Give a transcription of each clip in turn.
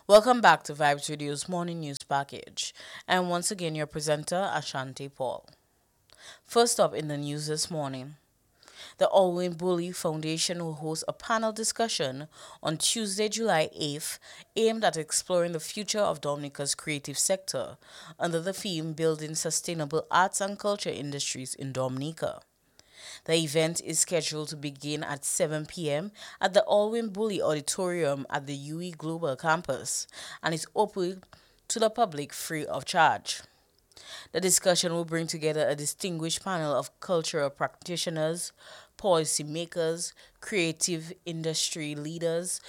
Welcome back to Vibes Radio's morning news package. And once again, your presenter, Ashanti Paul. First up in the news this morning, the Alwyn Bully Foundation will host a panel discussion on Tuesday, July 8th, aimed at exploring the future of Dominica's creative sector under the theme Building Sustainable Arts and Culture Industries in Dominica. The event is scheduled to begin at 7 p.m. at the Alwyn Bully Auditorium at the UE Global Campus and is open to the public free of charge. The discussion will bring together a distinguished panel of cultural practitioners, policymakers, creative industry leaders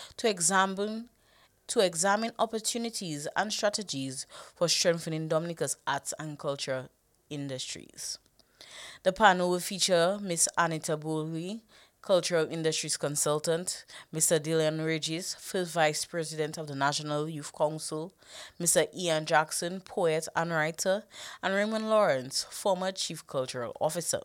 to examine opportunities and strategies for strengthening Dominica's arts and culture industries. The panel will feature Ms. Anita Bully, Cultural Industries Consultant, Mr. Dylan Regis, First Vice President of the National Youth Council, Mr. Ian Jackson, Poet and Writer, and Raymond Lawrence, former Chief Cultural Officer.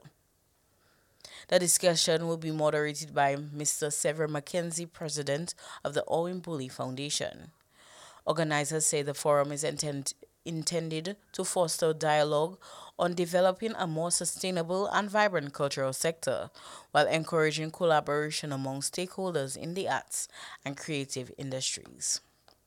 The discussion will be moderated by Mr. Sever Mackenzie, President of the Alwyn Bully Foundation. Organizers say the forum is intended to foster dialogue on developing a more sustainable and vibrant cultural sector while encouraging collaboration among stakeholders in the arts and creative industries.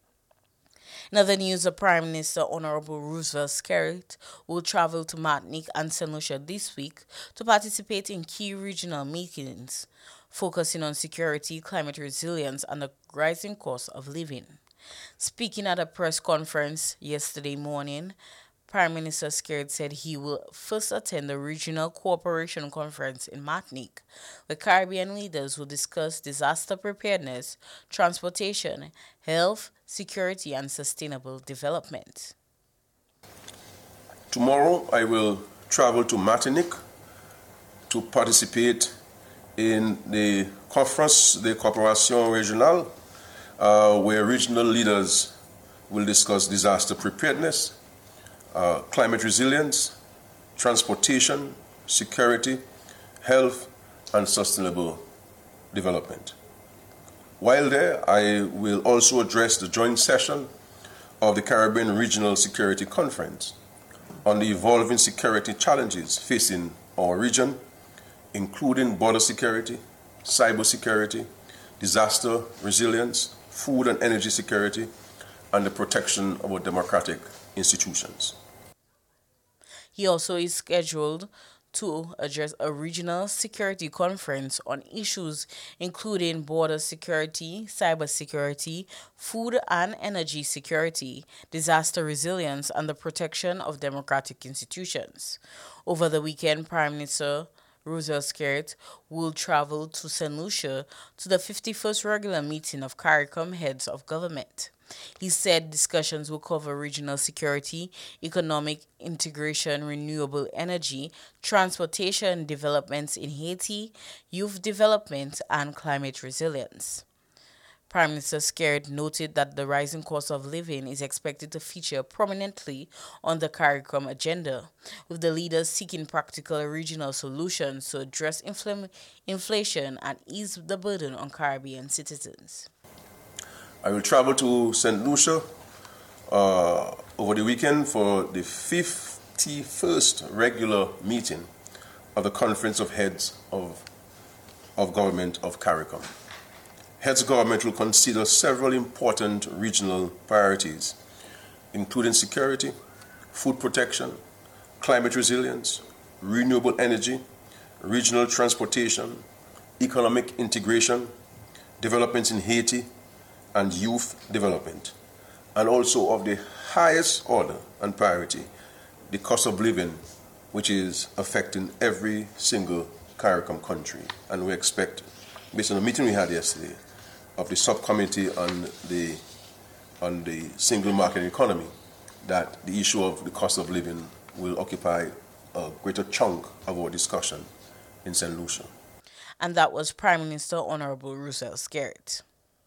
In other news, the Prime Minister Honorable Roosevelt Skerrit will travel to Martinique and St. Lucia this week to participate in key regional meetings focusing on security, climate resilience, and the rising cost of living. Speaking at a press conference yesterday morning, Prime Minister Skerrit said he will first attend the Regional Cooperation Conference in Martinique, where Caribbean leaders will discuss disaster preparedness, transportation, health, security, and sustainable development. Tomorrow I will travel to Martinique to participate in the Conference de Coopération Régionale, where regional leaders will discuss disaster preparedness, climate resilience, transportation, security, health, and sustainable development. While there, I will also address the joint session of the Caribbean Regional Security Conference on the evolving security challenges facing our region, including border security, cybersecurity, disaster resilience, food and energy security, and the protection of our democratic institutions. He also is scheduled to address a regional security conference on issues including border security, cybersecurity, food and energy security, disaster resilience, and the protection of democratic institutions. Over the weekend, Prime Minister Roosevelt Skerrit will travel to St. Lucia to the 51st regular meeting of CARICOM heads of government. He said discussions will cover regional security, economic integration, renewable energy, transportation developments in Haiti, youth development, and climate resilience. Prime Minister Skerrit noted that the rising cost of living is expected to feature prominently on the CARICOM agenda, with the leaders seeking practical regional solutions to address inflation and ease the burden on Caribbean citizens. I will travel to St. Lucia over the weekend for the 51st regular meeting of the Conference of Heads of Government of CARICOM. Heads of government will consider several important regional priorities, including security, food protection, climate resilience, renewable energy, regional transportation, economic integration, developments in Haiti, and youth development, and also of the highest order and priority, the cost of living, which is affecting every single CARICOM country. And we expect, based on the meeting we had yesterday, of the subcommittee on the single market economy, that the issue of the cost of living will occupy a greater chunk of our discussion in St. Lucia. And that was Prime Minister Honorable Roosevelt Skerrit.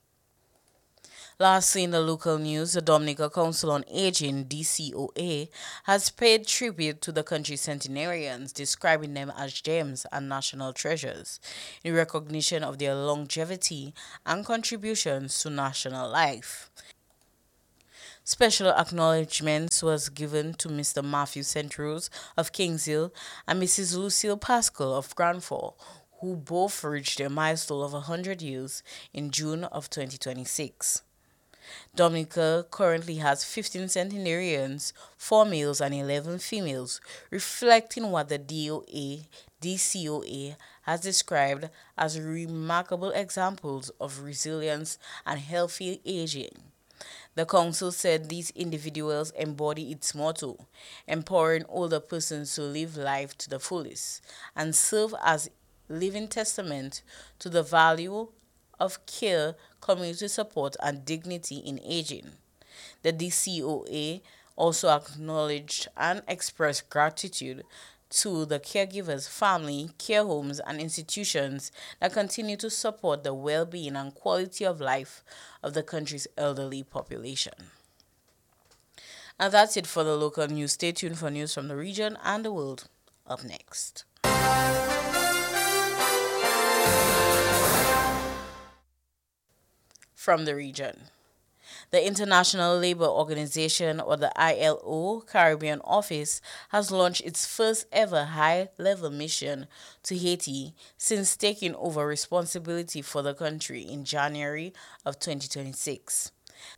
Lastly, in the local news, the Dominica Council on Aging, DCOA, has paid tribute to the country's centenarians, describing them as gems and national treasures, in recognition of their longevity and contributions to national life. Special acknowledgements was given to Mr. Matthew St. Rose of Kingshill and Mrs. Lucille Pascal of Granford, who both reached their milestone of 100 years in June of 2026. Dominica currently has 15 centenarians, 4 males and 11 females, reflecting what the DCOA has described as remarkable examples of resilience and healthy aging. The council said these individuals embody its motto, empowering older persons to live life to the fullest, and serve as living testament to the value of care, community support, and dignity in aging. The DCOA also acknowledged and expressed gratitude to the caregivers, family, care homes, and institutions that continue to support the well being and quality of life of the country's elderly population. And that's it for the local news. Stay tuned for news from the region and the world. Up next. From the region. The International Labour Organization, or the ILO Caribbean office, has launched its first ever high-level mission to Haiti since taking over responsibility for the country in January of 2026.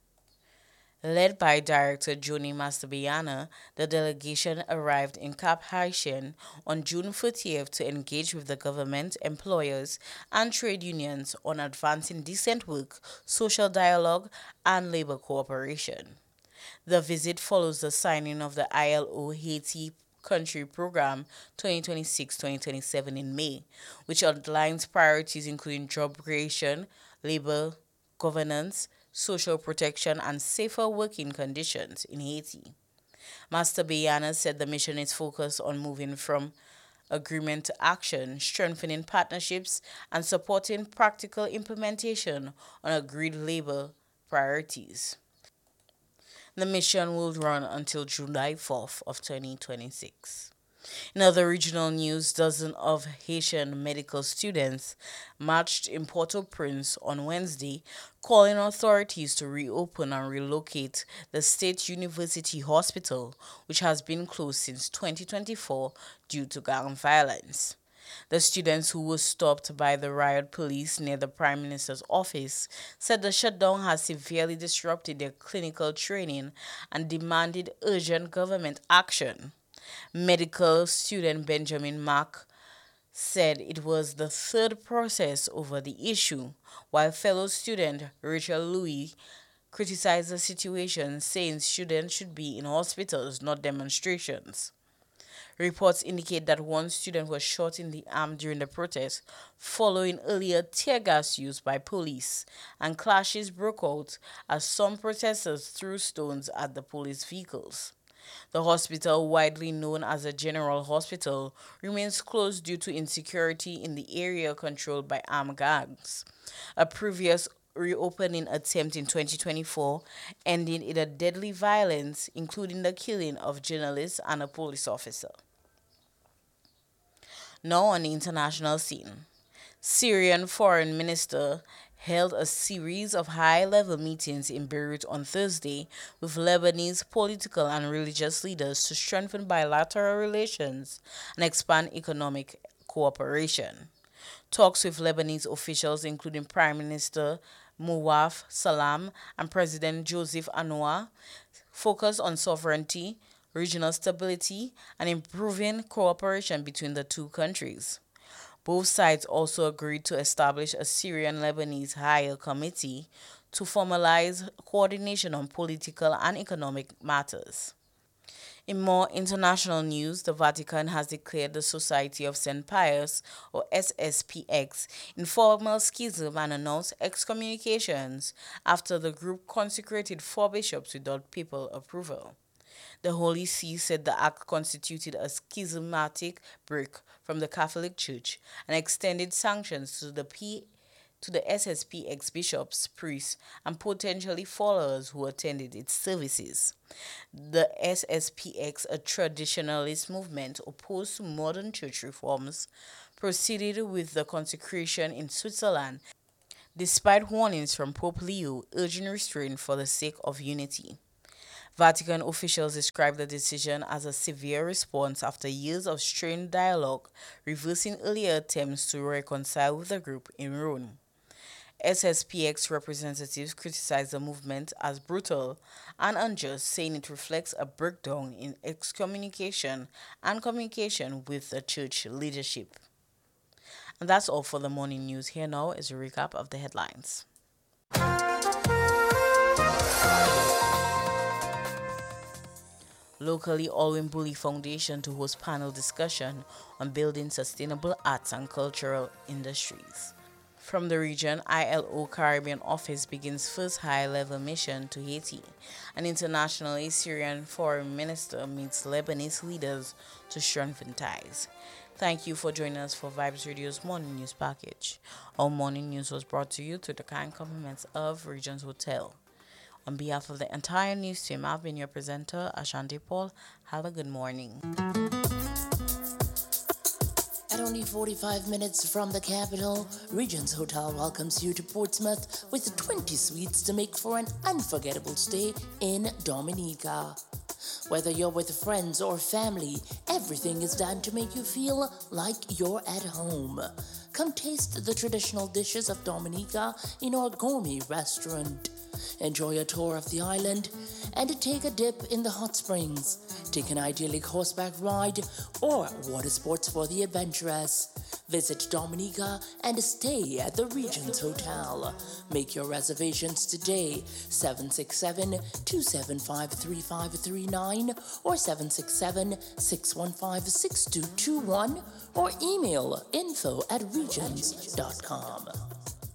Led by Director Joni Mastabeyana, the delegation arrived in Cap Haitien on June 30th to engage with the government, employers, and trade unions on advancing decent work, social dialogue, and labor cooperation. The visit follows the signing of the ILO Haiti Country Program 2026-2027 in May, which outlines priorities including job creation, labor governance, social protection, and safer working conditions in Haiti. Mastabeyana said the mission is focused on moving from agreement to action, strengthening partnerships, and supporting practical implementation on agreed labor priorities. The mission will run until July 4th of 2026. In other regional news, dozens of Haitian medical students marched in Port-au-Prince on Wednesday, calling on authorities to reopen and relocate the State University Hospital, which has been closed since 2024 due to gang violence. The students who were stopped by the riot police near the Prime Minister's office said the shutdown has severely disrupted their clinical training and demanded urgent government action. Medical student Benjamin Mack said it was the third process over the issue, while fellow student Rachel Louis criticized the situation, saying students should be in hospitals, not demonstrations. Reports indicate that one student was shot in the arm during the protest, following earlier tear gas used by police, and clashes broke out as some protesters threw stones at the police vehicles. The hospital, widely known as a general hospital, remains closed due to insecurity in the area controlled by armed gangs. A previous reopening attempt in 2024 ended in a deadly violence, including the killing of journalists and a police officer. Now on the international scene. Syrian Foreign Minister held a series of high-level meetings in Beirut on Thursday with Lebanese political and religious leaders to strengthen bilateral relations and expand economic cooperation. Talks with Lebanese officials, including Prime Minister Muwaf Salam and President Joseph Anwar, focused on sovereignty, regional stability, and improving cooperation between the two countries. Both sides also agreed to establish a Syrian-Lebanese higher committee to formalize coordination on political and economic matters. In more international news, the Vatican has declared the Society of St. Pius, or SSPX, in formal schism and announced excommunications after the group consecrated 4 bishops without papal approval. The Holy See said the act constituted a schismatic break from the Catholic Church and extended sanctions to the SSPX bishops, priests, and potentially followers who attended its services. The SSPX, a traditionalist movement opposed to modern church reforms, proceeded with the consecration in Switzerland, despite warnings from Pope Leo urging restraint for the sake of unity. Vatican officials described the decision as a severe response after years of strained dialogue, reversing earlier attempts to reconcile with the group in Rome. SSPX representatives criticized the movement as brutal and unjust, saying it reflects a breakdown in excommunication and communication with the church leadership. And that's all for the morning news. Here now is a recap of the headlines. Locally, Alwyn Bully Foundation to host panel discussion on building sustainable arts and cultural industries. From the region, ILO Caribbean Office begins first high-level mission to Haiti. An international Syrian foreign minister meets Lebanese leaders to strengthen ties. Thank you for joining us for Vibes Radio's morning news package. Our morning news was brought to you through the kind compliments of Regents Hotel. On behalf of the entire news team, I've been your presenter, Ashanti Paul. Have a good morning. At only 45 minutes from the capital, Regents Hotel welcomes you to Portsmouth with 20 suites to make for an unforgettable stay in Dominica. Whether you're with friends or family, everything is done to make you feel like you're at home. Come taste the traditional dishes of Dominica in our gourmet restaurant. Enjoy a tour of the island and take a dip in the hot springs. Take an idyllic horseback ride or water sports for the adventurous. Visit Dominica and stay at the Regents Hotel. Make your reservations today, 767-275-3539 or 767-615-6221 or email info@regents.com.